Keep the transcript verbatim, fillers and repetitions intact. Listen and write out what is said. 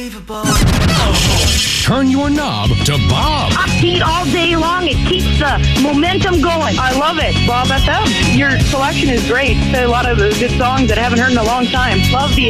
Turn your knob to Bob. Upbeat all day long. It keeps the momentum going. I love it. Bob F M. Your selection is great. A lot of good songs that I haven't heard in a long time. Love the